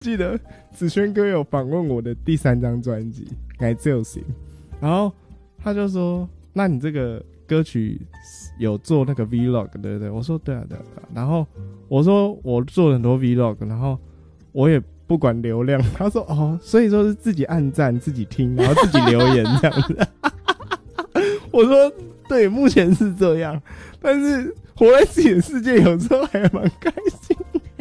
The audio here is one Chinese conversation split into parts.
记得子轩哥有访问我的第3张专辑《爱就行》，然后他就说：“那你这个歌曲有做那个 vlog 对不对？”我说：“对啊，对啊。”然后我说：“我做了很多 vlog， 然后我也不管流量。”他说：“哦，所以说是自己按赞、自己听，然后自己留言这样子。”我说：“对，目前是这样，但是活在自己的世界，有时候还蛮开心。”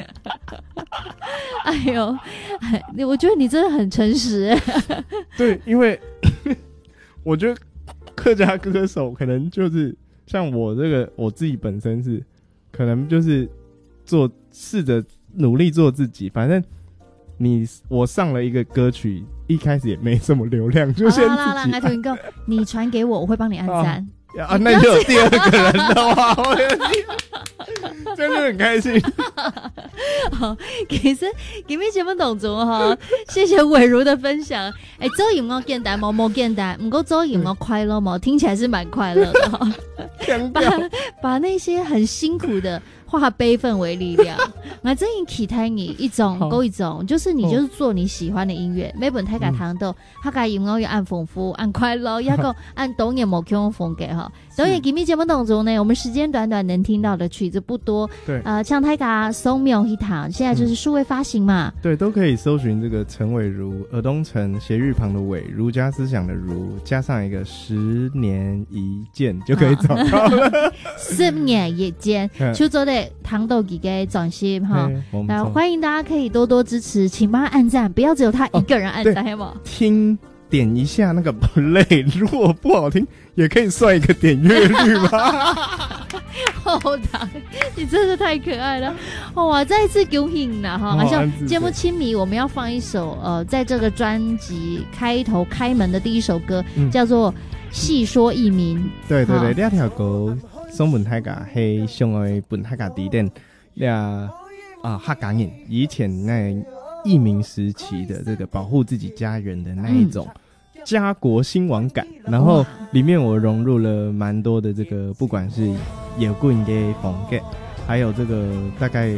哎呦，我觉得你真的很诚实。 对，因为我觉得客家歌手可能就是像我这个，我自己本身是可能就是试着努力做自己，反正我上了一个歌曲，一开始也没什么流量，就先自己按。 来，同哥，你传给我，我会帮你按赞。 啊，那就有第2个人的话，我的天，真的很开心。 好，其实今天节目当中哈，谢谢伟如的分享。做有没有简单吗？没简单，不过做有没有快乐吗？听起来是蛮快乐的哈。把那些很辛苦的化悲愤为力量，我真引期待你一种够一种，就是你就是做你喜欢的音乐。每本太改堂都，他改音乐要按丰富、按快乐，要个按懂也某种风格哈。所以今天节目当中呢，我们时间短短能听到的曲子不多。对，像太改松苗一堂，现在就是数位发行嘛。 对，都可以搜寻这个陈伟如，尔东陈斜玉旁的伟，儒家思想的儒，加上一个10年一见就可以找到了。 10年一见，就做的糖豆几个转型哈。欢迎大家可以多多支持，请帮他按赞，不要只有他一个人按赞，好不好？ 点一下那个 play， 如果不好听，也可以算一个点阅率吧。 后堂，你真是太可爱了！哇，再一次恭喜你了哈！好像节目亲迷，我们要放一首在这个专辑开门的第一首歌，叫做《细说艺名》。 对对对，两条歌松本太家是上的本太家地点，客家人以前那艺民时期的这个保护自己家人的那一种家国兴亡感，然后里面我融入了蛮多的这个，不管是摇滚的风格，还有这个大概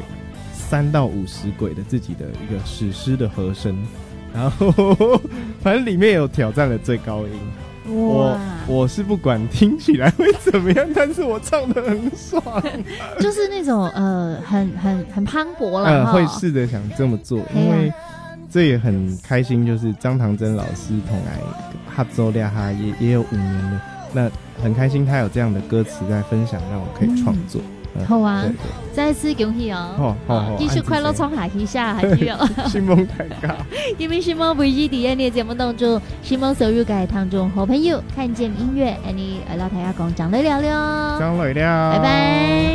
3到50轨的自己的一个史诗的和声，然后反正里面有挑战了最高音。我是不管听起来会怎么样，但是我唱得很爽， 就是那种很磅礴了， 会试着想这么做，因为这也很开心，就是张唐真老师同来合作了哈，也有5年了，那很开心他有这样的歌词在分享，让我可以创作。 好啊，再一次恭喜哦！好，继续快乐冲下去下还需要。 新梦太高， 因为新梦不是第2年节目当中，新梦收入改当中好朋友看见音乐，你老太阿公讲了聊聊， 讲了聊， 拜拜。